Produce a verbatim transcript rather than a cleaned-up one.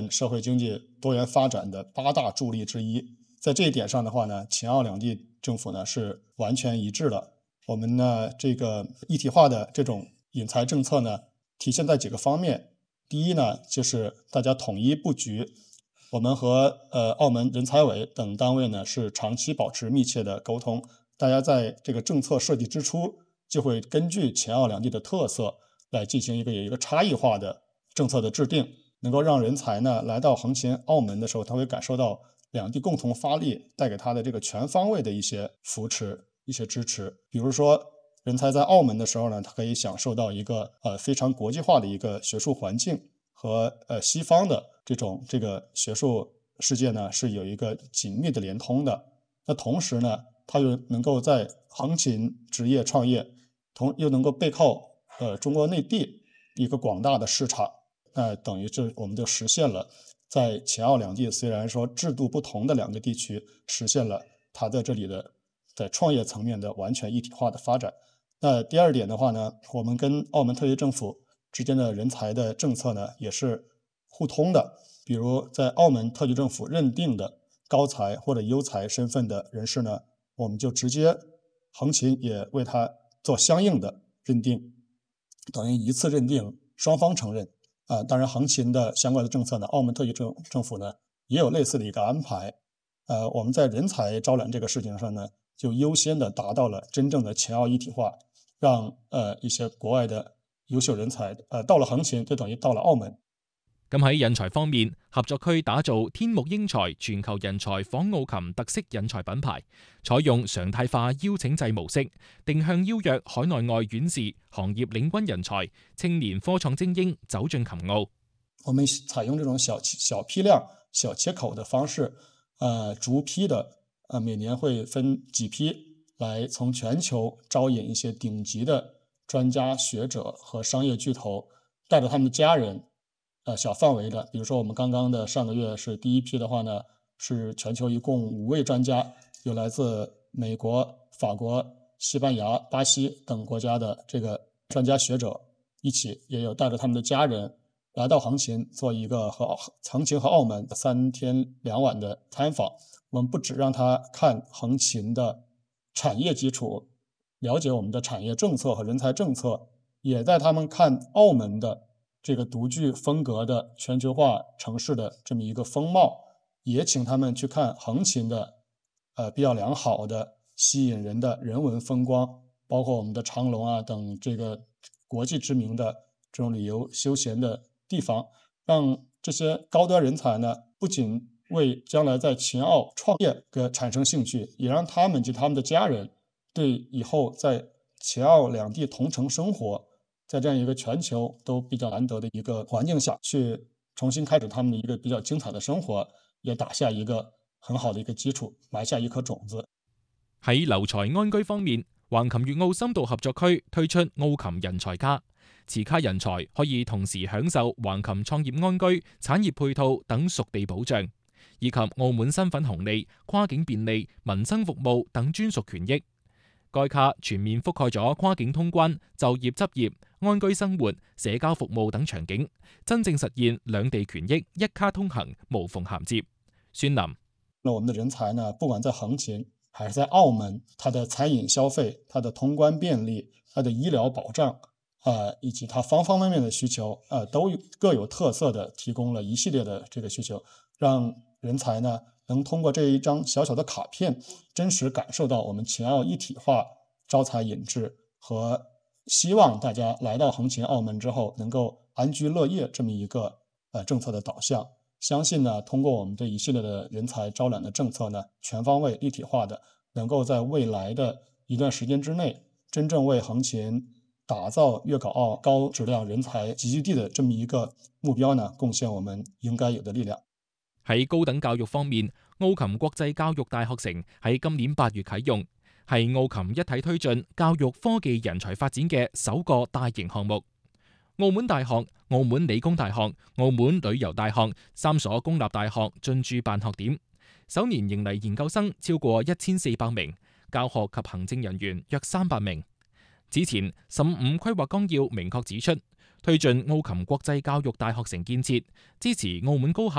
现社会经济多元发展的八大助力之一。在这一点上的话呢，秦澳两地政府呢是完全一致的。我们呢这个一体化的这种引才政策呢，体现在几个方面。第一呢，就是大家统一布局。我们和呃澳门人才委等单位呢是长期保持密切的沟通，大家在这个政策设计之初，就会根据秦澳两地的特色来进行一个有一个差异化的政策的制定，能够让人才呢来到横琴澳门的时候，他会感受到两地共同发力带给他的这个全方位的一些扶持、一些支持。比如说，人才在澳门的时候呢，他可以享受到一个呃非常国际化的一个学术环境和呃西方的这种这个学术世界呢是有一个紧密的连通的。那同时呢，他又能够在横琴职业创业，同又能够背靠呃中国内地一个广大的市场，那等于这我们就实现了在秦澳两地虽然说制度不同的两个地区，实现了它在这里的在创业层面的完全一体化的发展。那第二点的话呢，我们跟澳门特区政府之间的人才的政策呢也是互通的。比如在澳门特区政府认定的高才或者优才身份的人士呢，我们就直接横琴也为他做相应的认定，等于一次认定，双方承认。啊，当然横琴的相关的政策呢，澳门特区政政府呢也有类似的一个安排。呃，我们在人才招揽这个事情上呢，就優先的達到了真正的秦澳一體化，讓呃一些國外的優秀人才呃到了橫琴，就等於到了澳門。 咁喺人才方面，合作區打造天目英才全球人才訪澳琴特色人才品牌，採用常態化邀請制模式，定向邀約海內外院士、行業領軍人才、青年科創精英走進琴澳。 我們採用這種小小批量、小切口的方式，呃，逐批的，呃，每年會分幾批來從全球招引一些頂級的專家學者和商業巨頭，帶着他們的家人。呃，小範圍的，比如說我們剛剛的上個月是第一批的話呢，是全球一共五位專家，有來自美國、法國、西班牙、巴西等國家的這個專家學者一起，也有帶着他們的家人來到橫琴做一個和橫琴和澳門三天兩晚的參訪。我們不只讓他看橫琴的產業基礎，了解我們的產業政策和人才政策，也帶他們看澳門的這個獨具風格的全球化城市的這麼一個風貌，也請他們去看橫琴的呃比較良好的吸引人的人文風光，包括我們的長隆啊等這個國際知名的這種旅遊休閒的地方，讓這些高端人才呢不僅為將來在秦澳創業嘅產生興趣，也讓他們及他們的家人對以後在秦澳兩地同城生活，在這樣一個全球都比較難得的一個環境下去重新開始他們的一個比較精彩的生活，也打下一個很好的一個基礎，埋下一顆種子。 喺留才安居方面，橫琴粵澳深度合作區推出澳琴人才卡，持卡人才可以同時享受橫琴創業安居、產業配套等屬地保障，以及澳門身份紅利、跨境便利、民生服務等專屬權益。該卡全面覆蓋咗跨境通關、就業執業、安居生活、社交服務等場景，真正實現兩地權益一卡通行，無縫銜接。孫林， 那我們的人才呢，不管在橫琴還是在澳門，它的餐飲消費、它的通關便利、它的醫療保障，呃，以及它方方面面的需求，呃，都各有特色的提供了一系列的這個需求，讓人才呢能通過這一張小小的卡片，真實感受到我們秦澳一體化招才引智和希望大家來到橫琴澳門之後能夠安居樂業這麼一個呃政策的導向。相信呢，通過我們這一系列的人才招攬的政策呢，全方位立體化的，能夠在未來的一段時間之內，真正為橫琴打造粵港澳高質量人才集聚地的這麼一個目標呢，貢獻我們應該有的力量。 喺高等教育方面，澳琴國際教育大學城喺今年八月啟用，係澳琴一體推進教育科技人才發展嘅首個大型項目。澳門大學、澳門理工大學、澳門旅遊大學三所公立大學進駐辦學點，首年迎嚟研究生超過一千四百名，教學及行政人員約三百名。此前，十五規劃綱要明確指出，推進澳琴國際教育大學城建設，支持澳門高校